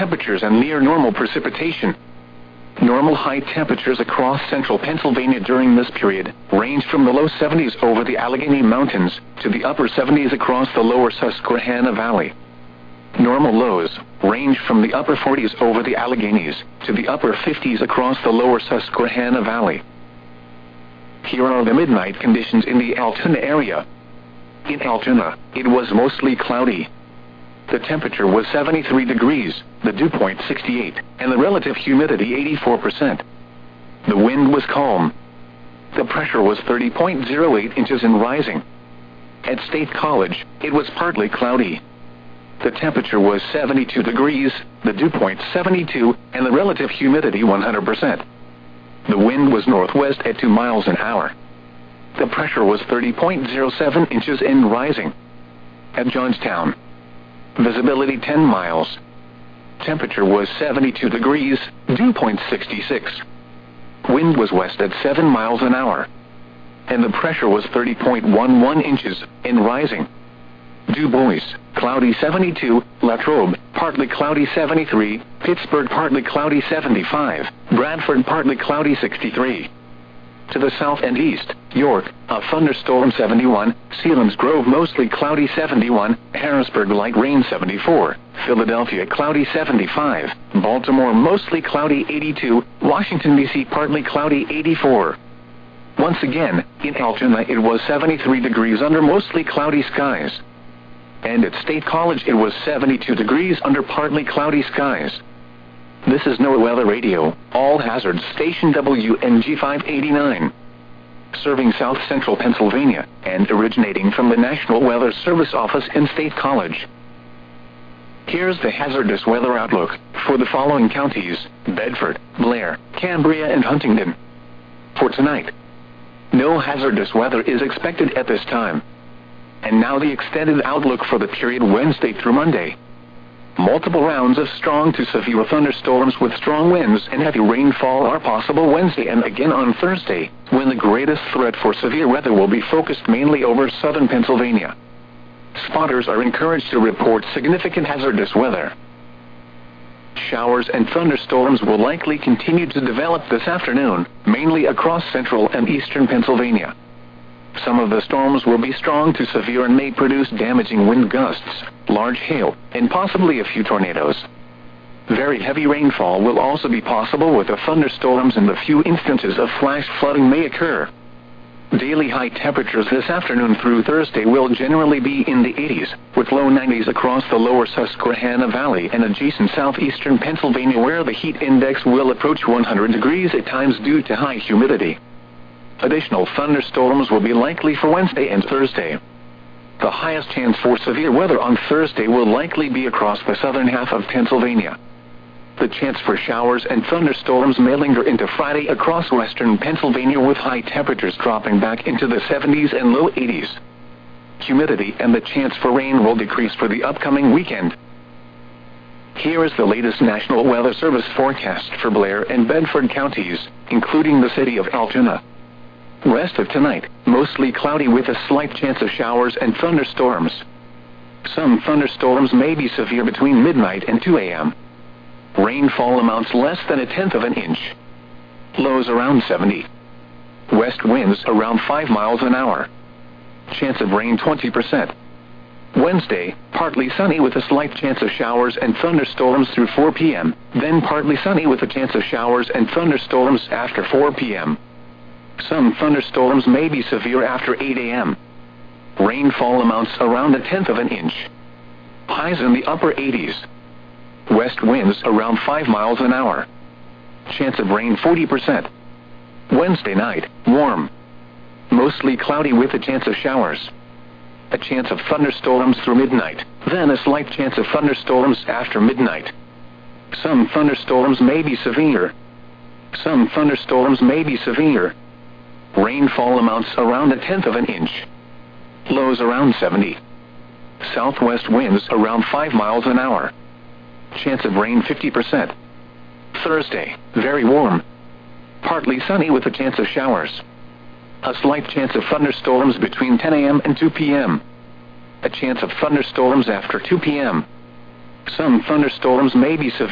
temperatures and near normal precipitation. Normal high temperatures across central Pennsylvania during this period range from the low 70s over the Allegheny Mountains to the upper 70s across the lower Susquehanna Valley. Normal lows range from the upper 40s over the Alleghenies to the upper 50s across the lower Susquehanna Valley. Here are the midnight conditions in the Altoona area. In Altoona, it was mostly cloudy. The temperature was 73 degrees, the dew point 68, and the relative humidity 84%. The wind was calm. The pressure was 30.08 inches and rising. At State College, it was partly cloudy. The temperature was 72 degrees, the dew point 72, and the relative humidity 100%. The wind was northwest at 2 miles an hour. The pressure was 30.07 inches and rising. At Johnstown, visibility 10 miles. Temperature was 72 degrees, dew point 66. Wind was west at 7 miles an hour. And the pressure was 30.11 inches and rising. Du Bois, cloudy 72, Latrobe, partly cloudy 73, Pittsburgh partly cloudy 75, Bradford partly cloudy 63. To the south and east, York, a thunderstorm 71, Selinsgrove mostly cloudy 71, Harrisburg light rain 74, Philadelphia cloudy 75, Baltimore mostly cloudy 82, Washington D.C. partly cloudy 84. Once again, in Altoona it was 73 degrees under mostly cloudy skies. And at State College it was 72 degrees under partly cloudy skies. This is NOAA Weather Radio, All Hazards Station WNG 589. Serving South Central Pennsylvania, and originating from the National Weather Service office in State College. Here's the hazardous weather outlook for the following counties: Bedford, Blair, Cambria, and Huntingdon. For tonight, no hazardous weather is expected at this time. And now the extended outlook for the period Wednesday through Monday. Multiple rounds of strong to severe thunderstorms with strong winds and heavy rainfall are possible Wednesday and again on Thursday, when the greatest threat for severe weather will be focused mainly over southern Pennsylvania. Spotters are encouraged to report significant hazardous weather. Showers and thunderstorms will likely continue to develop this afternoon, mainly across central and eastern Pennsylvania. Some of the storms will be strong to severe and may produce damaging wind gusts, large hail, and possibly a few tornadoes. Very heavy rainfall will also be possible with the thunderstorms, and a few instances of flash flooding may occur. Daily high temperatures this afternoon through Thursday will generally be in the 80s, with low 90s across the lower Susquehanna Valley and adjacent southeastern Pennsylvania, where the heat index will approach 100 degrees at times due to high humidity. Additional thunderstorms will be likely for Wednesday and Thursday. The highest chance for severe weather on Thursday will likely be across the southern half of Pennsylvania. The chance for showers and thunderstorms may linger into Friday across western Pennsylvania, with high temperatures dropping back into the 70s and low 80s. Humidity and the chance for rain will decrease for the upcoming weekend. Here is the latest National Weather Service forecast for Blair and Bedford counties, including the city of Altoona. Rest of tonight, mostly cloudy with a slight chance of showers and thunderstorms. Some thunderstorms may be severe between midnight and 2 a.m. Rainfall amounts less than 1/10 of an inch. Lows around 70. West winds around 5 miles an hour. Chance of rain 20%. Wednesday, partly sunny with a slight chance of showers and thunderstorms through 4 p.m., then partly sunny with a chance of showers and thunderstorms after 4 p.m. Some thunderstorms may be severe after 8 a.m. Rainfall amounts around 1/10 of an inch. Highs in the upper 80s. West winds around 5 miles an hour. Chance of rain 40%. Wednesday night, warm. Mostly cloudy with a chance of showers. A chance of thunderstorms through midnight, then a slight chance of thunderstorms after midnight. Some thunderstorms may be severe. Some thunderstorms may be severe. Rainfall amounts around 1/10 of an inch. Lows around 70. Southwest winds around 5 miles an hour. Chance of rain 50%. Thursday, very warm. Partly sunny with a chance of showers. A slight chance of thunderstorms between 10 a.m. and 2 p.m. A chance of thunderstorms after 2 p.m. Some thunderstorms may be severe.